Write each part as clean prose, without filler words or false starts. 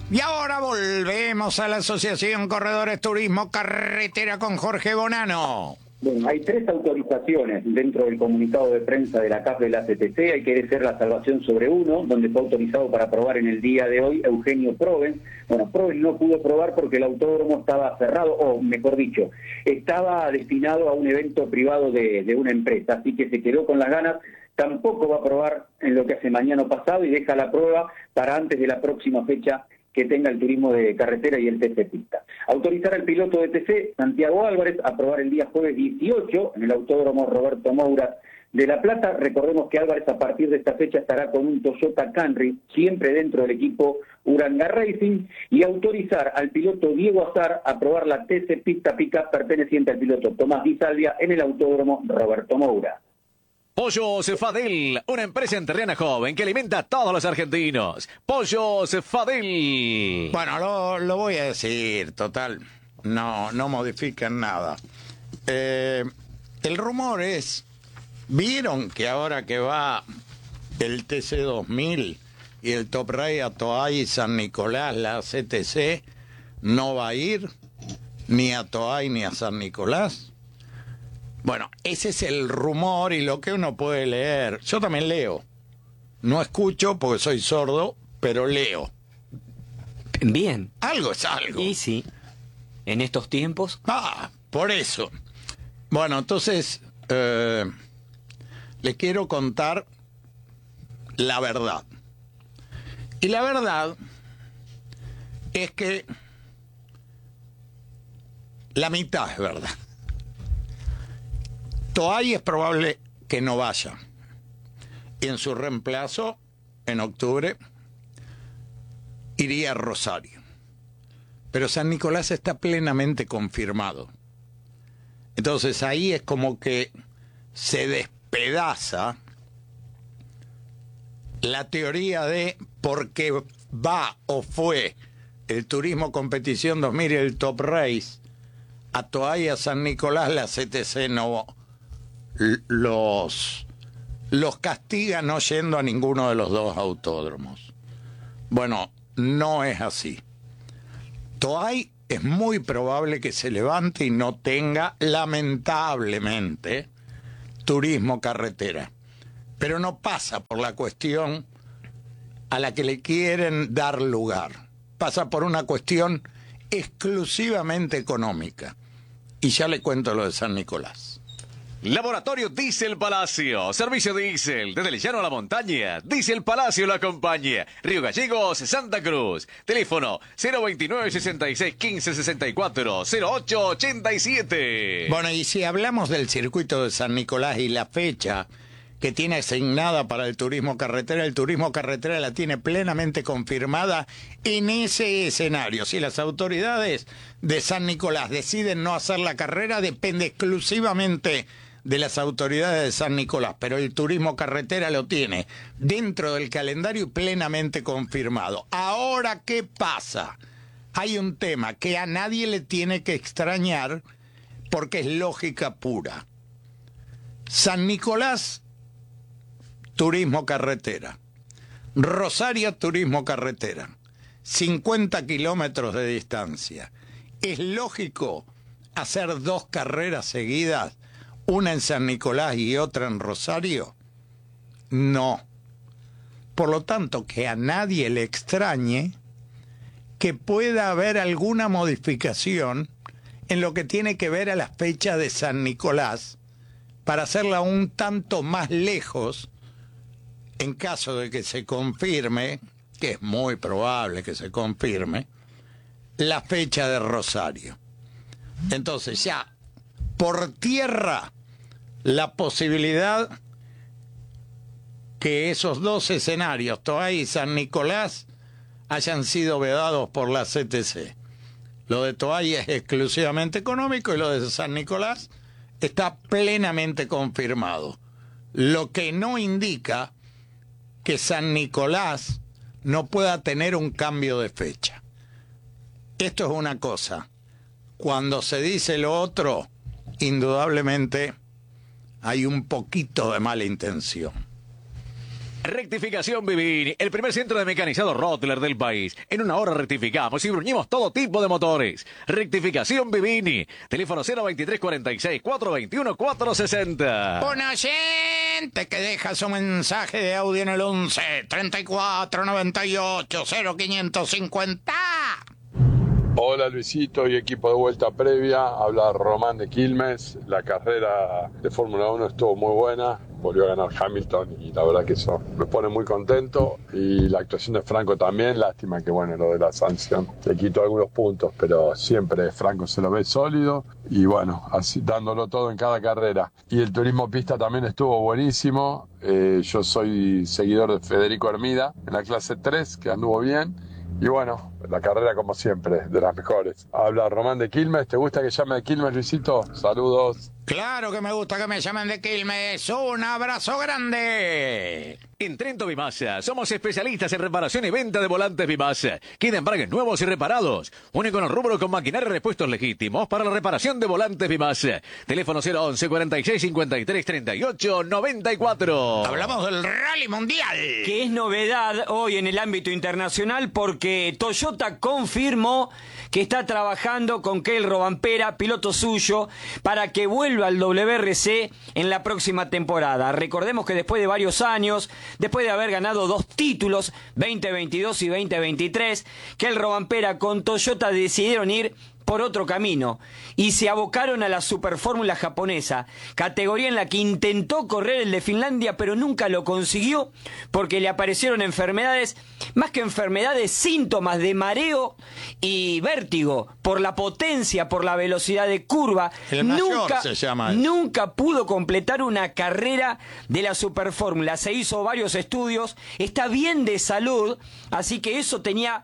Y ahora volvemos a la Asociación Corredores Turismo Carretera con Jorge Bonano. Bueno, hay 3 autorizaciones dentro del comunicado de prensa de la CAF de la CTC. Hay que ser la salvación sobre uno, donde fue autorizado para probar en el día de hoy Eugenio Provence. Bueno, Provence no pudo probar porque el autódromo estaba cerrado, o mejor dicho, estaba destinado a un evento privado de una empresa, así que se quedó con las ganas. Tampoco va a probar en lo que hace mañana pasado y deja la prueba para antes de la próxima fecha que tenga el turismo de carretera y el TC Pista. Autorizar al piloto de TC, Santiago Álvarez, a probar el día jueves 18 en el Autódromo Roberto Moura de La Plata. Recordemos que Álvarez a partir de esta fecha estará con un Toyota Camry, siempre dentro del equipo Uranga Racing, y autorizar al piloto Diego Azar a probar la TC Pista Pickup perteneciente al piloto Tomás Di Salvia en el Autódromo Roberto Moura. Pollos Fadel, una empresa entrerriana joven que alimenta a todos los argentinos. Pollos Fadel. Bueno, lo voy a decir, total, no modifican nada. El rumor es, ¿vieron que ahora que va el TC2000 y el Top Race a Toay y San Nicolás, la CTC, no va a ir ni a Toay ni a San Nicolás? Bueno, ese es el rumor y lo que uno puede leer. Yo también leo. No escucho porque soy sordo, pero leo. Bien. Algo es algo. Y sí, en estos tiempos. Por eso. Bueno, entonces, le quiero contar la verdad. Y la verdad es que la mitad es verdad. Toay es probable que no vaya. Y en su reemplazo, en octubre, iría a Rosario. Pero San Nicolás está plenamente confirmado. Entonces ahí es como que se despedaza la teoría de por qué va o fue el Turismo Competición 2000 y el Top Race a Toay y a San Nicolás, la CTC no los castiga no yendo a ninguno de los dos autódromos. Bueno, no es así. Toay es muy probable que se levante y no tenga, lamentablemente, turismo carretera. Pero no pasa por la cuestión a la que le quieren dar lugar. Pasa por una cuestión exclusivamente económica. Y ya le cuento lo de San Nicolás. Laboratorio Diesel Palacio. Servicio diésel. Desde el llano a la montaña. Diesel Palacio lo acompaña. Río Gallegos, Santa Cruz. Teléfono 029 66 15 64 08 87. Bueno, y si hablamos del circuito de San Nicolás y la fecha que tiene asignada para el turismo carretera la tiene plenamente confirmada en ese escenario. Si las autoridades de San Nicolás deciden no hacer la carrera, depende exclusivamente de las autoridades de San Nicolás, pero el turismo carretera lo tiene dentro del calendario y plenamente confirmado. Ahora, ¿qué pasa? Hay un tema que a nadie le tiene que extrañar porque es lógica pura. San Nicolás, turismo carretera. Rosario, turismo carretera. 50 kilómetros de distancia. ¿Es lógico hacer 2 carreras seguidas, una en San Nicolás y otra en Rosario? No. Por lo tanto, que a nadie le extrañe que pueda haber alguna modificación en lo que tiene que ver a la fecha de San Nicolás para hacerla un tanto más lejos en caso de que se confirme, que es muy probable que se confirme, la fecha de Rosario. Entonces ya por tierra la posibilidad que esos 2 escenarios, Toay y San Nicolás, hayan sido vedados por la CTC. Lo de Toay es exclusivamente económico y lo de San Nicolás está plenamente confirmado. Lo que no indica que San Nicolás no pueda tener un cambio de fecha. Esto es una cosa. Cuando se dice lo otro, indudablemente hay un poquito de mala intención. Rectificación Vivini, el primer centro de mecanizado Rottler del país. En una hora rectificamos y bruñimos todo tipo de motores. Rectificación Vivini, teléfono 02346 421 460. Un oyente que deja su mensaje de audio en el 11 34 98 0550. Hola Luisito y equipo de vuelta previa, habla Román de Quilmes. La carrera de Fórmula 1 estuvo muy buena, volvió a ganar Hamilton y la verdad que eso me pone muy contento. Y la actuación de Franco también, lástima que bueno, lo de la sanción le quitó algunos puntos, pero siempre Franco se lo ve sólido y bueno, así dándolo todo en cada carrera. Y el turismo pista también estuvo buenísimo. Yo soy seguidor de Federico Hermida en la clase 3, que anduvo bien. Y bueno, la carrera como siempre, de las mejores. Habla Román de Quilmes, ¿te gusta que llame de Quilmes, Luisito? Saludos. Claro que me gusta que me llamen de Quilmes. Un abrazo grande. En Trento Bimasa, somos especialistas en reparación y venta de volantes Bimasa. Quieren embragues nuevos y reparados. Único en el rubro con maquinaria y repuestos legítimos para la reparación de volantes Bimasa. Teléfono 011 46 53 38 94. Hablamos del Rally Mundial. Que es novedad hoy en el ámbito internacional porque Toyota confirmó que está trabajando con Kel Rovanpera, piloto suyo, para que vuelva al WRC en la próxima temporada. Recordemos que después de varios años, después de haber ganado 2 títulos, 2022 y 2023, Kel Rovanpera con Toyota decidieron ir por otro camino y se abocaron a la Superfórmula japonesa, categoría en la que intentó correr el de Finlandia pero nunca lo consiguió porque le aparecieron enfermedades, más que enfermedades, síntomas de mareo y vértigo por la potencia, por la velocidad de curva. El mayor se llama. Nunca pudo completar una carrera de la Superfórmula. Se hizo varios estudios, está bien de salud, así que eso tenía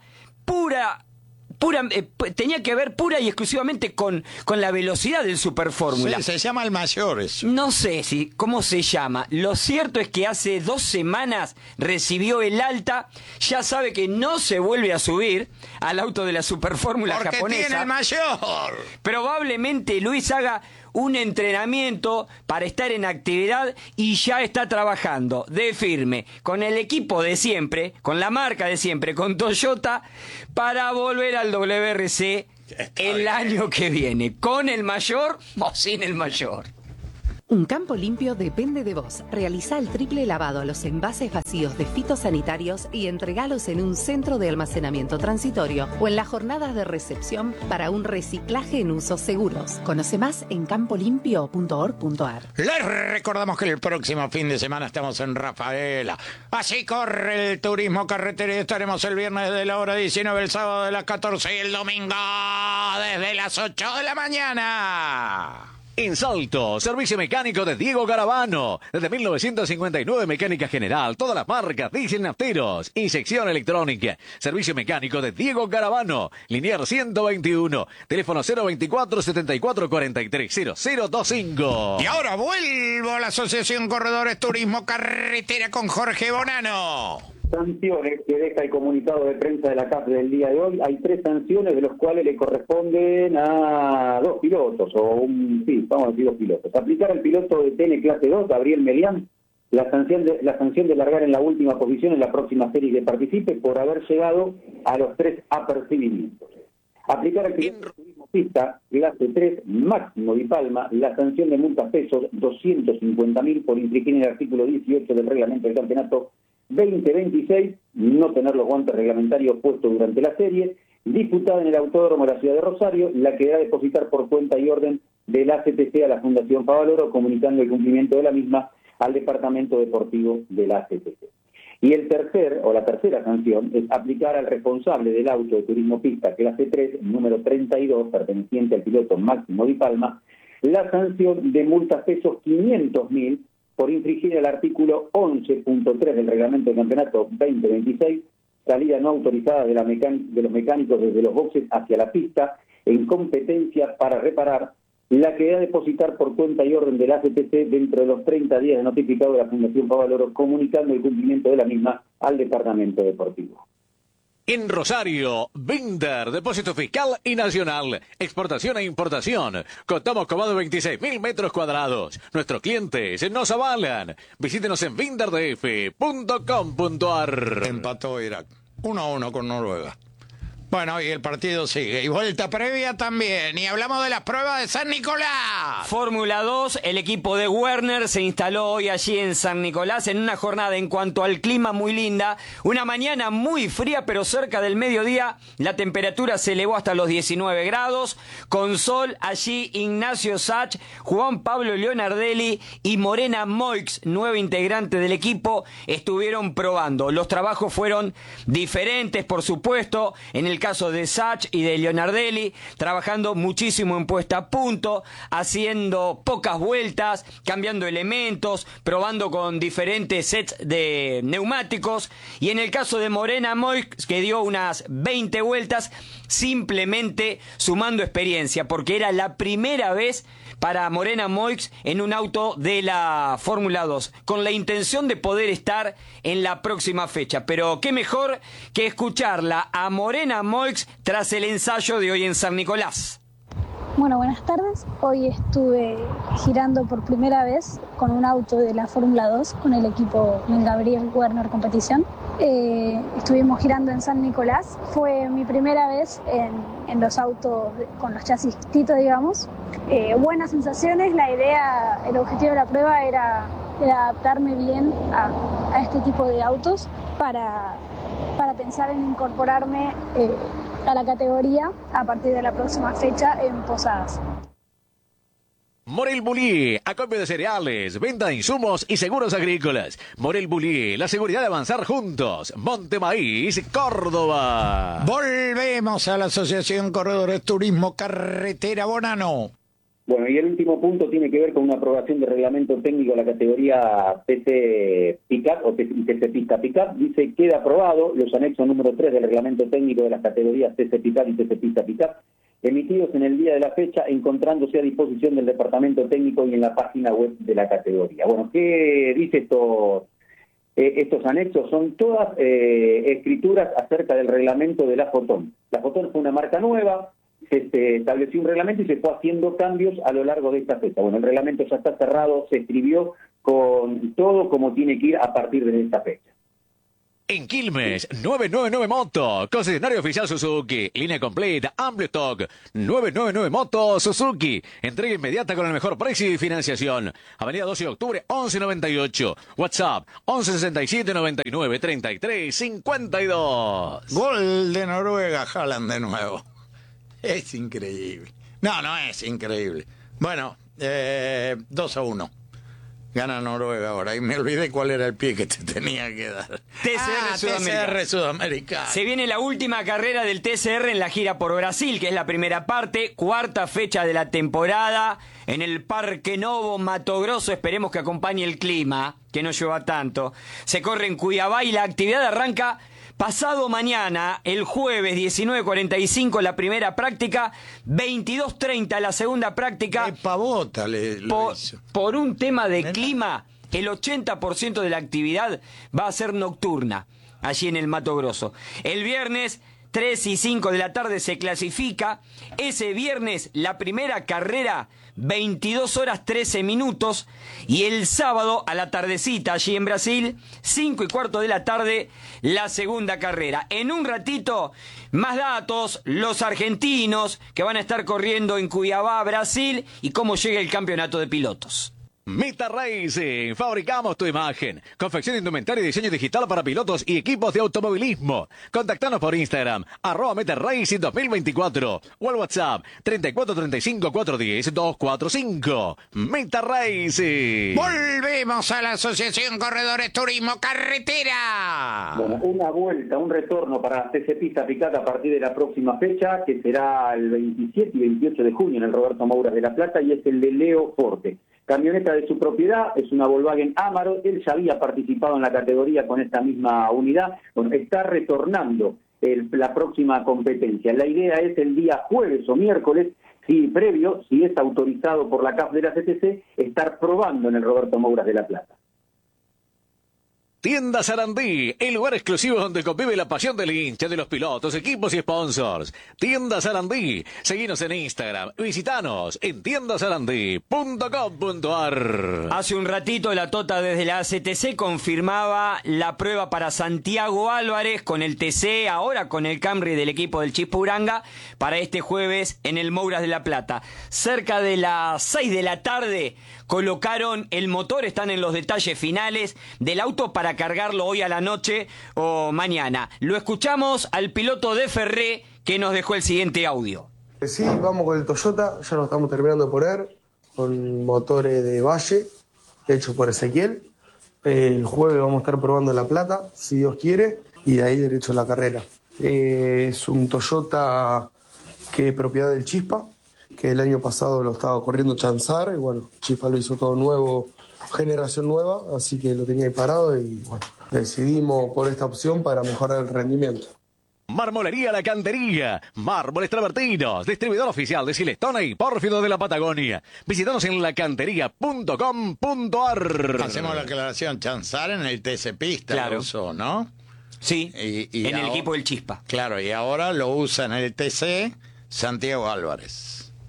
tenía que ver pura y exclusivamente con la velocidad del Superfórmula. Sí, se llama el mayor eso. No sé cómo se llama. Lo cierto es que hace 2 semanas recibió el alta. Ya sabe que no se vuelve a subir al auto de la Superfórmula japonesa. Porque tiene el mayor. Probablemente Luis haga un entrenamiento para estar en actividad y ya está trabajando de firme con el equipo de siempre, con la marca de siempre, con Toyota, para volver al WRC el año que viene, con el mayor o sin el mayor. Un campo limpio depende de vos. Realiza el triple lavado a los envases vacíos de fitosanitarios y entregalos en un centro de almacenamiento transitorio o en las jornadas de recepción para un reciclaje en usos seguros. Conoce más en campolimpio.org.ar. Les recordamos que el próximo fin de semana estamos en Rafaela. Así corre el turismo carretera y estaremos el viernes de la hora 19, el sábado de las 14 y el domingo desde las 8 de la mañana. En Salto, servicio mecánico de Diego Garavano. Desde 1959, mecánica general, todas las marcas, diésel, nafteros, inyección electrónica. Servicio mecánico de Diego Garavano. Linier 121. Teléfono 024 74 43 0025. Y ahora vuelvo a la Asociación Corredores Turismo Carretera con Jorge Bonano. Sanciones que deja el comunicado de prensa de la CAF del día de hoy. Hay 3 sanciones de los cuales le corresponden a 2 pilotos, vamos a decir 2 pilotos. Aplicar al piloto de TN clase 2, Gabriel Melián, la sanción de largar en la última posición en la próxima serie que participe por haber llegado a los 3 apercibimientos. Aplicar al piloto de turismo pista, clase 3, Máximo Di Palma, la sanción de multas pesos 250.000 por infringir el artículo 18 del reglamento del campeonato 2026, no tener los guantes reglamentarios puestos durante la serie, disputada en el Autódromo de la Ciudad de Rosario, la que deberá depositar por cuenta y orden de la ACTC a la Fundación Favaloro, comunicando el cumplimiento de la misma al Departamento Deportivo de la ACTC. Y la tercera sanción es aplicar al responsable del auto de turismo pista clase 3, número 32, perteneciente al piloto Máximo Di Palma, la sanción de multas pesos 500.000 por infringir el artículo 11.3 del reglamento del campeonato 2026, salida no autorizada de los mecánicos desde los boxes hacia la pista, en competencia para reparar, la que debe depositar por cuenta y orden de la ACTC dentro de los 30 días de notificado de la Fundación Favaloro, comunicando el cumplimiento de la misma al Departamento Deportivo. En Rosario, Binder, depósito fiscal y nacional, exportación e importación. Contamos con más de 26.000 metros cuadrados. Nuestros clientes nos avalan. Visítenos en binderdf.com.ar. Empató Irak 1-1 con Noruega. Bueno, y el partido sigue. Y vuelta previa también. Y hablamos de las pruebas de San Nicolás. Fórmula 2, el equipo de Werner se instaló hoy allí en San Nicolás en una jornada en cuanto al clima muy linda. Una mañana muy fría, pero cerca del mediodía la temperatura se elevó hasta los 19 grados. Con sol allí Ignacio Sach, Juan Pablo Leonardelli y Morena Moix, nueva integrante del equipo, estuvieron probando. Los trabajos fueron diferentes, por supuesto. En el caso de Sach y de Leonardelli, trabajando muchísimo en puesta a punto, haciendo pocas vueltas, cambiando elementos, probando con diferentes sets de neumáticos. Y en el caso de Morena Moix, que dio unas 20 vueltas, simplemente sumando experiencia, porque era la primera vez para Morena Moix en un auto de la Fórmula 2, con la intención de poder estar en la próxima fecha. Pero qué mejor que escucharla a Morena Moix tras el ensayo de hoy en San Nicolás. Bueno, buenas tardes. Hoy estuve girando por primera vez con un auto de la Fórmula 2 con el equipo Gabriel Werner Competición. Estuvimos girando en San Nicolás. Fue mi primera vez en los autos con los chasis Tito, digamos. Buenas sensaciones. La idea, el objetivo de la prueba era adaptarme bien a este tipo de autos para pensar en incorporarme a la categoría a partir de la próxima fecha en Posadas. Morel Bullier, acopio de cereales, venta de insumos y seguros agrícolas. Morel Bullier, la seguridad de avanzar juntos. Monte Maíz, Córdoba. Volvemos a la Asociación Corredores Turismo Carretera Bonano. Bueno, y el último punto tiene que ver con una aprobación de reglamento técnico de la categoría TC Pickup o TC Pista Pickup. Dice, queda aprobado los anexos número 3 del reglamento técnico de las categorías TC Pickup y TC Pista Pickup, emitidos en el día de la fecha, encontrándose a disposición del departamento técnico y en la página web de la categoría. Bueno, ¿qué dice estos anexos? Son todas escrituras acerca del reglamento de la Fotón. La Fotón fue una marca nueva, se estableció un reglamento y se fue haciendo cambios a lo largo de esta fecha. Bueno, el reglamento ya está cerrado, se escribió con todo como tiene que ir a partir de esta fecha. En Quilmes, 999 Moto, concesionario oficial Suzuki, línea completa, amplio stock, 999 Moto Suzuki, entrega inmediata con el mejor precio y financiación. Avenida 12 de octubre, 1198, WhatsApp, 1167 99 33 52. Gol de Noruega, Haaland de nuevo. Es increíble. No es increíble. Bueno, 2-1. Gana Noruega ahora. Y me olvidé cuál era el pie que te tenía que dar. TCR Sudamericana. Se viene la última carrera del TCR en la gira por Brasil, que es la primera parte, cuarta fecha de la temporada, en el Parque Novo Mato Grosso. Esperemos que acompañe el clima, que no llueva tanto. Se corre en Cuiabá y la actividad arranca pasado mañana, el jueves 19:45, la primera práctica, 22:30 la segunda práctica. ¡Qué pavota por un tema de clima, el 80% de la actividad va a ser nocturna, allí en el Mato Grosso. El viernes, 3 y 5 de la tarde se clasifica. Ese viernes, la primera carrera, 22 horas 13 minutos. Y el sábado, a la tardecita, allí en Brasil, 5 y cuarto de la tarde, la segunda carrera. En un ratito, más datos, los argentinos que van a estar corriendo en Cuiabá, Brasil, y cómo llega el campeonato de pilotos. Meta Racing, fabricamos tu imagen. Confección de indumentaria y diseño digital para pilotos y equipos de automovilismo. Contactanos por Instagram, @Meta Racing 2024 o al WhatsApp 3435 410 245. Meta Racing. Volvemos a la Asociación Corredores Turismo Carretera. Bueno, una vuelta, un retorno para TC Pista Picata a partir de la próxima fecha, que será el 27 y 28 de junio en el Roberto Mouras de La Plata, y es el de Leo Forte. Camioneta de su propiedad, es una Volkswagen Amarok. Él ya había participado en la categoría con esta misma unidad. Bueno, está retornando la próxima competencia. La idea es el día jueves o miércoles, si es autorizado por la CAF de la CTC, estar probando en el Roberto Mouras de La Plata. Tienda Sarandí, el lugar exclusivo donde convive la pasión del hincha, de los pilotos, equipos y sponsors. Tienda Sarandí, seguinos en Instagram, visitanos en tiendasarandí.com.ar. Hace un ratito la Tota desde la ACTC confirmaba la prueba para Santiago Álvarez con el TC, ahora con el Camry del equipo del Chispa Uranga, para este jueves en el Mouras de La Plata. Cerca de las 6 de la tarde colocaron el motor, están en los detalles finales del auto para cargarlo hoy a la noche o mañana. Lo escuchamos al piloto de Ferré que nos dejó el siguiente audio. Sí, vamos con el Toyota, ya lo estamos terminando de poner, con motores de Valle, hechos por Ezequiel. El jueves vamos a estar probando en La Plata, si Dios quiere, y de ahí derecho a la carrera. Es un Toyota que es propiedad del Chispa, que el año pasado lo estaba corriendo Chanzar, y bueno, Chispa lo hizo todo nuevo, generación nueva, así que lo tenía ahí parado y bueno, decidimos por esta opción para mejorar el rendimiento. Marmolería La Cantería, Mármoles Travertinos, distribuidor oficial de Silestone y Pórfido de la Patagonia. Visítanos en lacantería.com.ar. Hacemos la aclaración, Chanzar en el TC Pista, Claro. lo usó, ¿no? Sí, Y en el ahora- equipo del Chispa. Claro, y ahora lo usa en el TC Santiago Álvarez.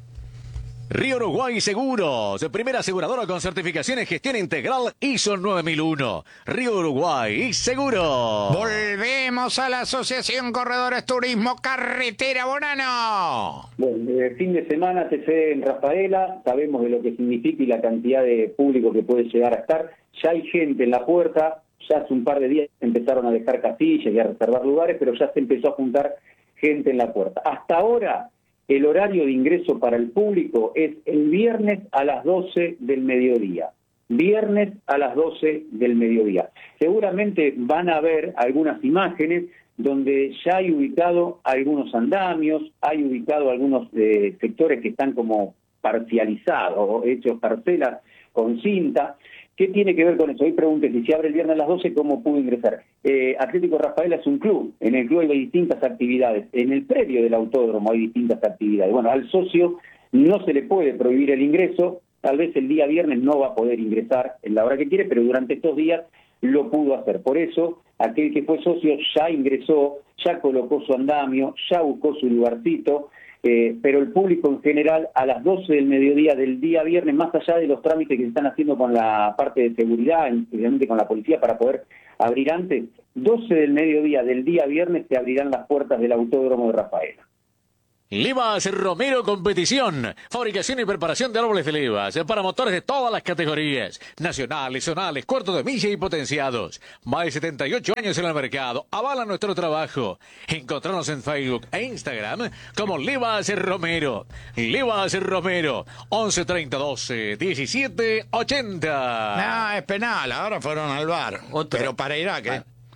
Río Uruguay Seguros, primera aseguradora con certificación en gestión integral ISO 9001. Río Uruguay Seguros. Volvemos a la Asociación Corredores Turismo Carretera Bonano. Bueno, fin de semana TC en Rafaela, sabemos de lo que significa y la cantidad de público que puede llegar a estar. Ya hay gente en la puerta, ya hace un par de días empezaron a dejar casillas y a reservar lugares, pero ya se empezó a juntar gente en la puerta. Hasta ahora, el horario de ingreso para el público es el viernes a las 12 del mediodía. Viernes a las 12 del mediodía. Seguramente van a ver algunas imágenes donde ya hay ubicado algunos andamios, hay ubicado algunos sectores que están como parcializados, hechos parcelas con cinta. ¿Qué tiene que ver con eso? Hoy pregúntese, si abre el viernes a las 12, ¿cómo pudo ingresar? Atlético Rafaela es un club, en el club hay distintas actividades, en el predio del autódromo hay distintas actividades. Bueno, al socio no se le puede prohibir el ingreso, tal vez el día viernes no va a poder ingresar en la hora que quiere, pero durante estos días lo pudo hacer. Por eso, aquel que fue socio ya ingresó, ya colocó su andamio, ya buscó su lugarcito, pero el público en general a las 12 del mediodía del día viernes, más allá de los trámites que se están haciendo con la parte de seguridad, especialmente con la policía para poder abrir antes, 12 del mediodía del día viernes se abrirán las puertas del autódromo de Rafaela. Levas Romero Competición, fabricación y preparación de árboles de levas para motores de todas las categorías, nacionales, zonales, cuartos de milla y potenciados. Más de 78 años en el mercado, avala nuestro trabajo. Encontrarnos en Facebook e Instagram como Levas Romero. Levas Romero, 11 30 12 17 80. No, es penal, ahora fueron al VAR. Otro. Pero para Irak,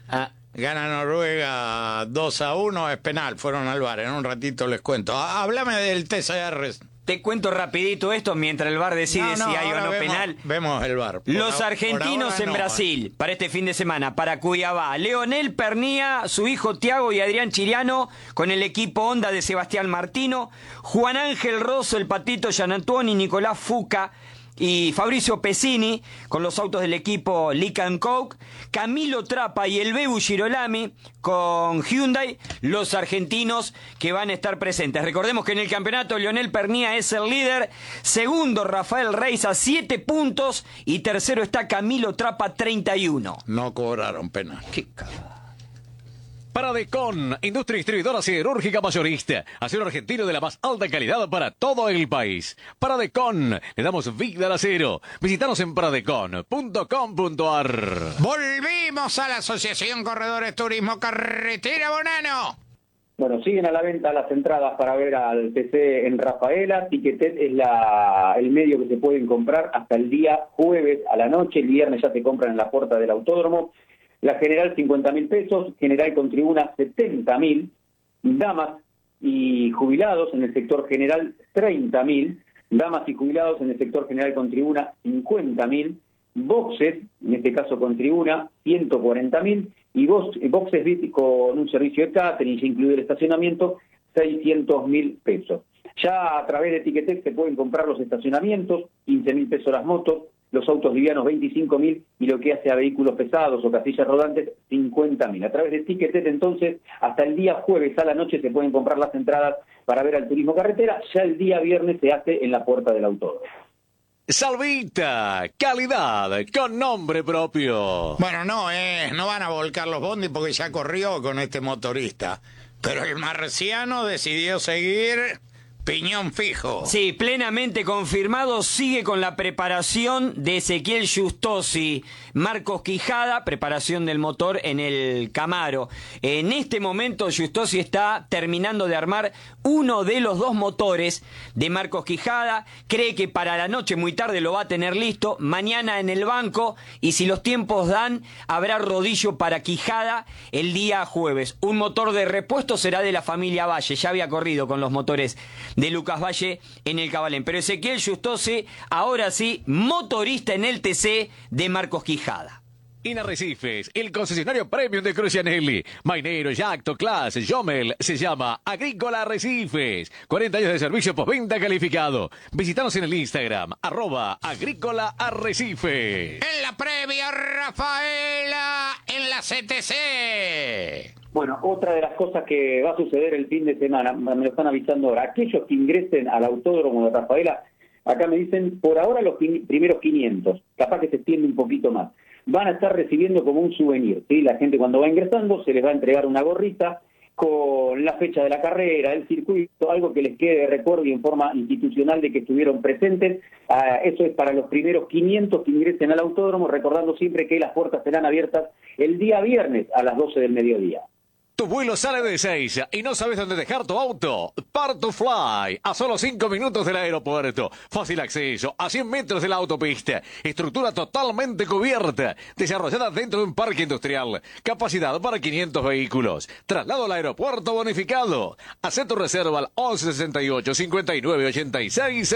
Gana Noruega 2-1, es penal, fueron al VAR, en un ratito les cuento. Háblame del TCR. Te cuento rapidito esto mientras el VAR decide si hay o no penal. Vemos el VAR. Los argentinos en Brasil para este fin de semana, para Cuiabá. Leonel Pernía, su hijo Tiago y Adrián Chiriano con el equipo Honda de Sebastián Martino. Juan Ángel Rosso, el Patito Gianantoni, Nicolás Fuca y Fabricio Pesini con los autos del equipo Lick & Coke, Camilo Trapa y el Bebu Girolami con Hyundai, los argentinos que van a estar presentes. Recordemos que en el campeonato Leonel Pernía es el líder, segundo Rafael Reis a 7 puntos y tercero está Camilo Trapa 31. No cobraron penal. Qué cagada. Paradecon, industria distribuidora siderúrgica mayorista. Acero argentino de la más alta calidad para todo el país. Paradecon, le damos vida al acero. Visítanos en paradecon.com.ar. Volvimos a la Asociación Corredores Turismo Carretera Bonano. Bueno, siguen a la venta las entradas para ver al TC en Rafaela. Ticketet es el medio que se pueden comprar hasta el día jueves a la noche. El viernes ya se compran en la puerta del autódromo. La general 50.000 pesos, general con tribuna 70.000, damas y jubilados en el sector general 30.000, damas y jubilados en el sector general con tribuna 50.000, boxes, en este caso con tribuna 140.000 y boxes VIP con un servicio de catering, incluido el estacionamiento, 600.000 pesos. Ya a través de Ticketek se pueden comprar los estacionamientos, 15.000 pesos las motos, los autos livianos 25.000 y lo que hace a vehículos pesados o casillas rodantes 50.000. A través de Ticketet, entonces, hasta el día jueves a la noche se pueden comprar las entradas para ver al turismo carretera. Ya el día viernes se hace en la puerta del autódromo. Salvita, calidad con nombre propio. Bueno, no van a volcar los bondis porque ya corrió con este motorista. Pero el marciano decidió seguir piñón fijo. Sí, plenamente confirmado, sigue con la preparación de Ezequiel Giustosi, Marcos Quijada, preparación del motor en el Camaro. En este momento Giustosi está terminando de armar uno de los dos motores de Marcos Quijada, cree que para la noche muy tarde lo va a tener listo, mañana en el banco, y si los tiempos dan, habrá rodillo para Quijada el día jueves. Un motor de repuesto será de la familia Valle, ya había corrido con los motores de Lucas Valle en el Cabalén. Pero Ezequiel Giustosi, ahora sí, motorista en el TC de Marcos Quijada. En Arrecifes, el concesionario premium de Crucianelli, Mainero, Yacto, Class, Jomel, se llama Agrícola Arrecifes. 40 años de servicio postventa calificado. Visítanos en el Instagram, @Agrícola Arrecifes. En la previa, Rafaela, en la CTC. Bueno, otra de las cosas que va a suceder el fin de semana, me lo están avisando ahora, aquellos que ingresen al autódromo de Rafaela, acá me dicen, por ahora los primeros 500, capaz que se extiende un poquito más, van a estar recibiendo como un souvenir, ¿sí? La gente cuando va ingresando se les va a entregar una gorrita con la fecha de la carrera, el circuito, algo que les quede de recuerdo y en forma institucional de que estuvieron presentes. Eso es para los primeros 500 que ingresen al autódromo, recordando siempre que las puertas serán abiertas el día viernes a las 12 del mediodía. Tu vuelo sale de 6 y no sabes dónde dejar tu auto. Part2Fly, a solo 5 minutos del aeropuerto. Fácil acceso, a 100 metros de la autopista. Estructura totalmente cubierta, desarrollada dentro de un parque industrial. Capacidad para 500 vehículos. Traslado al aeropuerto bonificado. Haz tu reserva al 1168 59 86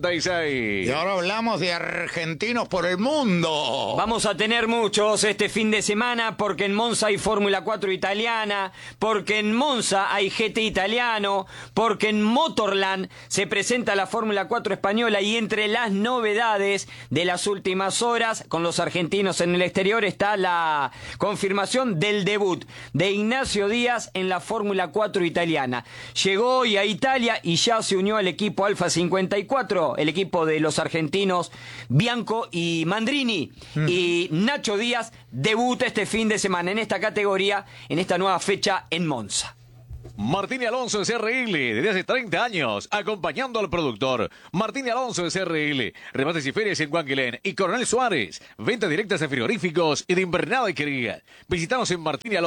76. Y ahora hablamos de argentinos por el mundo. Vamos a tener muchos este fin de semana porque en Monza hay Fórmula 4 italiana, porque en Monza hay GT italiano, porque en Motorland se presenta la Fórmula 4 española, y entre las novedades de las últimas horas con los argentinos en el exterior está la confirmación del debut de Ignacio Díaz en la Fórmula 4 italiana. Llegó hoy a Italia y ya se unió al equipo Alfa 54, el equipo de los argentinos Bianco y Mandrini. Y Nacho Díaz debuta este fin de semana en esta categoría, en esta nueva fecha en Monza. Martín Alonso de CRL, desde hace 30 años, acompañando al productor. Martín Alonso de CRL, remates y ferias en Guanquilén y Coronel Suárez, ventas directas de frigoríficos y de invernada y cría. Visítanos en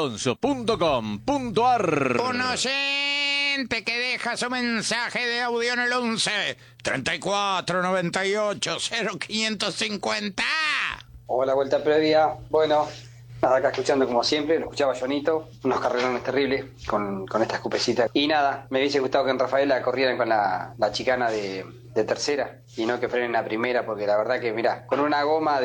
martinialonso.com.ar. Un oyente que deja su mensaje de audio en el 11 34 98 0550. Hola, vuelta previa. Bueno, nada, acá escuchando como siempre, lo escuchaba Jonito, unos carrerones terribles con esta escupecita. Y nada, me hubiese gustado que en Rafaela corrieran con la chicana de tercera y no que frenen a primera, porque la verdad que, mirá, con una goma de